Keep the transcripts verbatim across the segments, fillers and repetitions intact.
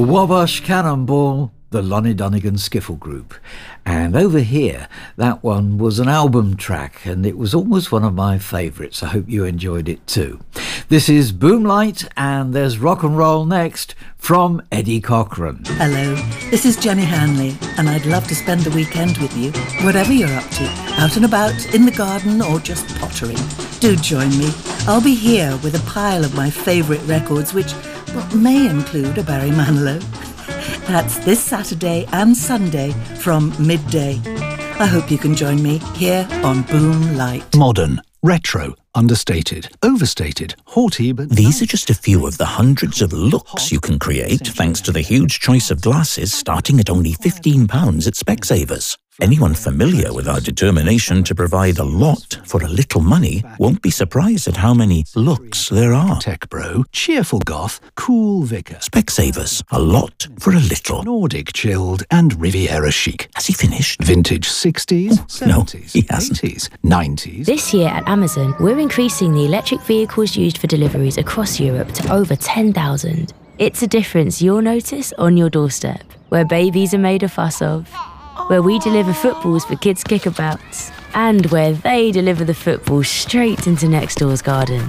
Wabash Cannonball, the Lonnie Donegan Skiffle Group. And over here, that one was an album track, and it was almost one of my favourites. I hope you enjoyed it too. This is Boomlight, and there's rock and roll next from Eddie Cochran. Hello, this is Jenny Hanley, and I'd love to spend the weekend with you, whatever you're up to, out and about, in the garden, or just pottering. Do join me. I'll be here with a pile of my favourite records, which well, may include a Barry Manilow. That's this Saturday and Sunday from midday. I hope you can join me here on Boom Light. Modern, retro, understated, overstated, haughty, but... These are just a few of the hundreds of looks you can create thanks to the huge choice of glasses starting at only fifteen pounds at Specsavers. Anyone familiar with our determination to provide a lot for a little money won't be surprised at how many looks there are. Tech bro, cheerful goth, cool vicar. Specsavers, a lot for a little. Nordic chilled and Riviera chic. Has he finished? Vintage sixties, Oh, seventies, no, he hasn't. eighties, nineties. This year at Amazon, we're increasing the electric vehicles used for deliveries across Europe to over ten thousand. It's a difference you'll notice on your doorstep, where babies are made a fuss of, where we deliver footballs for kids' kickabouts, and where they deliver the football straight into next door's garden.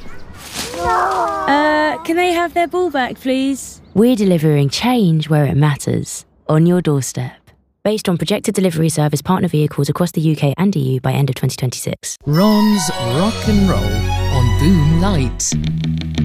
Uh, can they have their ball back, please? We're delivering change where it matters, on your doorstep. Based on projected delivery service partner vehicles across the U K and E U by end of twenty twenty-six. Ron's Rock and Roll on Boom Light.